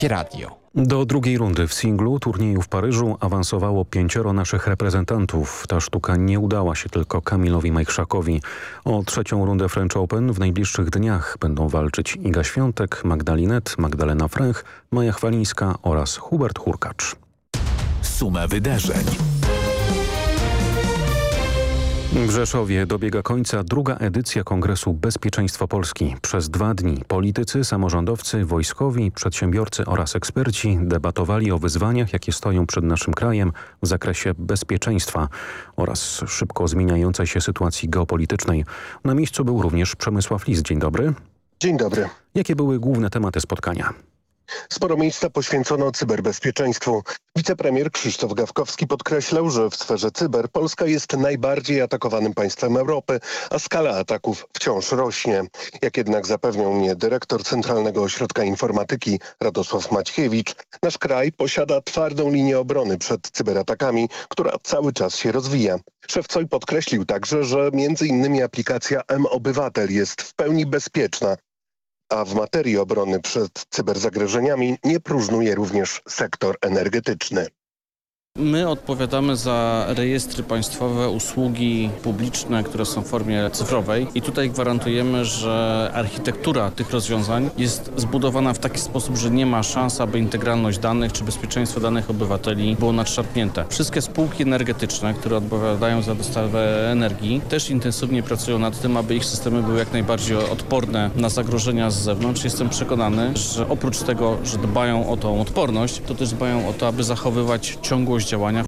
Radio. Do drugiej rundy w singlu turnieju w Paryżu awansowało 5 naszych reprezentantów. Ta sztuka nie udała się tylko Kamilowi Majchrzakowi. O trzecią rundę French Open w najbliższych dniach będą walczyć Iga Świątek, Magdalinet, Magdalena Fręch, Maja Chwalińska oraz Hubert Hurkacz. Suma wydarzeń. W Rzeszowie dobiega końca druga edycja Kongresu Bezpieczeństwo Polski. Przez 2 dni politycy, samorządowcy, wojskowi, przedsiębiorcy oraz eksperci debatowali o wyzwaniach, jakie stoją przed naszym krajem w zakresie bezpieczeństwa oraz szybko zmieniającej się sytuacji geopolitycznej. Na miejscu był również Przemysław Lis. Dzień dobry. Dzień dobry. Jakie były główne tematy spotkania? Sporo miejsca poświęcono cyberbezpieczeństwu. Wicepremier Krzysztof Gawkowski podkreślał, że w sferze cyber Polska jest najbardziej atakowanym państwem Europy, a skala ataków wciąż rośnie. Jak jednak zapewniał mnie dyrektor Centralnego Ośrodka Informatyki Radosław Maćkiewicz, nasz kraj posiada twardą linię obrony przed cyberatakami, która cały czas się rozwija. Szef COI podkreślił także, że m.in. aplikacja mObywatel jest w pełni bezpieczna, a w materii obrony przed cyberzagrożeniami nie próżnuje również sektor energetyczny. My odpowiadamy za rejestry państwowe, usługi publiczne, które są w formie cyfrowej i tutaj gwarantujemy, że architektura tych rozwiązań jest zbudowana w taki sposób, że nie ma szans, aby integralność danych czy bezpieczeństwo danych obywateli było nadszarpnięte. Wszystkie spółki energetyczne, które odpowiadają za dostawę energii, też intensywnie pracują nad tym, aby ich systemy były jak najbardziej odporne na zagrożenia z zewnątrz. Jestem przekonany, że oprócz tego, że dbają o tą odporność, to też dbają o to, aby zachowywać ciągłość działania.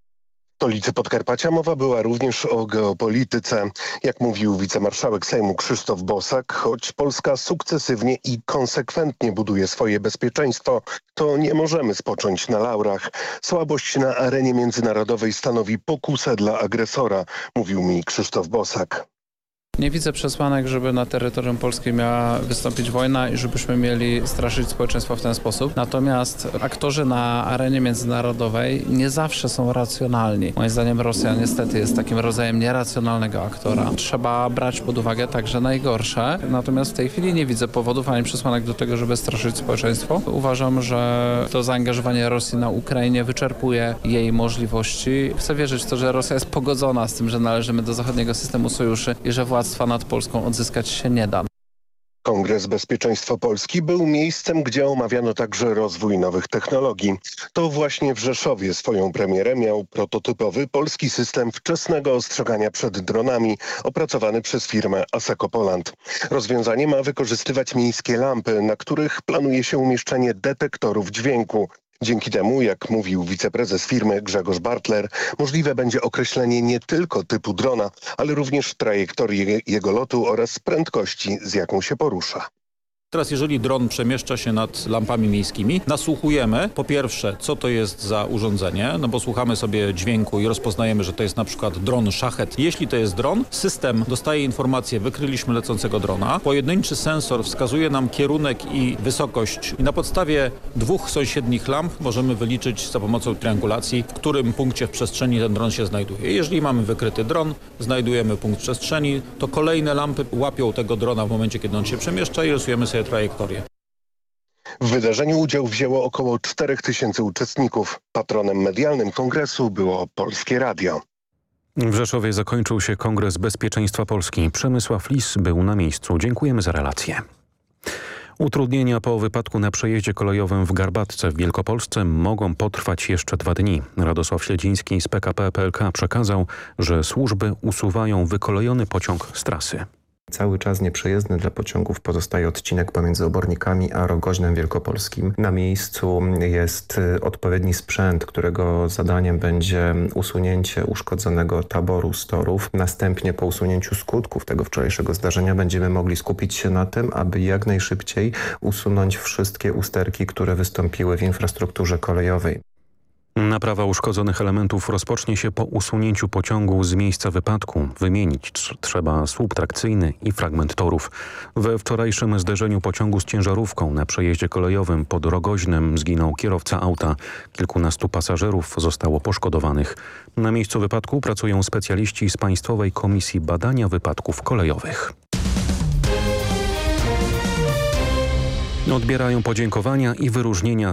W stolicy Podkarpacia mowa była również o geopolityce. Jak mówił wicemarszałek Sejmu Krzysztof Bosak, choć Polska sukcesywnie i konsekwentnie buduje swoje bezpieczeństwo, to nie możemy spocząć na laurach. Słabość na arenie międzynarodowej stanowi pokusę dla agresora, mówił mi Krzysztof Bosak. Nie widzę przesłanek, żeby na terytorium Polski miała wystąpić wojna i żebyśmy mieli straszyć społeczeństwo w ten sposób. Natomiast aktorzy na arenie międzynarodowej nie zawsze są racjonalni. Moim zdaniem Rosja niestety jest takim rodzajem nieracjonalnego aktora. Trzeba brać pod uwagę także najgorsze. Natomiast w tej chwili nie widzę powodów ani przesłanek do tego, żeby straszyć społeczeństwo. Uważam, że to zaangażowanie Rosji na Ukrainie wyczerpuje jej możliwości. Chcę wierzyć w to, że Rosja jest pogodzona z tym, że należymy do zachodniego systemu sojuszy i że władztwa nad Polską odzyskać się nie da. Kongres Bezpieczeństwo Polski był miejscem, gdzie omawiano także rozwój nowych technologii. To właśnie w Rzeszowie swoją premierę miał prototypowy polski system wczesnego ostrzegania przed dronami, opracowany przez firmę Asseco Poland. Rozwiązanie ma wykorzystywać miejskie lampy, na których planuje się umieszczenie detektorów dźwięku. Dzięki temu, jak mówił wiceprezes firmy Grzegorz Bartler, możliwe będzie określenie nie tylko typu drona, ale również trajektorii jego lotu oraz prędkości, z jaką się porusza. Teraz jeżeli dron przemieszcza się nad lampami miejskimi, nasłuchujemy po pierwsze, co to jest za urządzenie, no bo słuchamy sobie dźwięku i rozpoznajemy, że to jest na przykład dron szachet. Jeśli to jest dron, system dostaje informację, wykryliśmy lecącego drona. Pojedynczy sensor wskazuje nam kierunek i wysokość i na podstawie 2 sąsiednich lamp możemy wyliczyć za pomocą triangulacji, w którym punkcie w przestrzeni ten dron się znajduje. Jeżeli mamy wykryty dron, znajdujemy punkt przestrzeni, to kolejne lampy łapią tego drona w momencie, kiedy on się przemieszcza i rysujemy sobie trajektorię. W wydarzeniu udział wzięło około 4000 uczestników. Patronem medialnym kongresu było Polskie Radio. W Rzeszowie zakończył się Kongres Bezpieczeństwa Polski. Przemysław Lis był na miejscu. Dziękujemy za relację. Utrudnienia po wypadku na przejeździe kolejowym w Garbatce w Wielkopolsce mogą potrwać jeszcze 2 dni. Radosław Śledziński z PKP PLK przekazał, że służby usuwają wykolejony pociąg z trasy. Cały czas nieprzejezdny dla pociągów pozostaje odcinek pomiędzy Obornikami a Rogoźnem Wielkopolskim. Na miejscu jest odpowiedni sprzęt, którego zadaniem będzie usunięcie uszkodzonego taboru z torów. Następnie po usunięciu skutków tego wczorajszego zdarzenia będziemy mogli skupić się na tym, aby jak najszybciej usunąć wszystkie usterki, które wystąpiły w infrastrukturze kolejowej. Naprawa uszkodzonych elementów rozpocznie się po usunięciu pociągu z miejsca wypadku. Wymienić trzeba słup trakcyjny i fragment torów. We wczorajszym zderzeniu pociągu z ciężarówką na przejeździe kolejowym pod Rogoźnem zginął kierowca auta. Kilkunastu pasażerów zostało poszkodowanych. Na miejscu wypadku pracują specjaliści z Państwowej Komisji Badania Wypadków Kolejowych. Odbierają podziękowania i wyróżnienia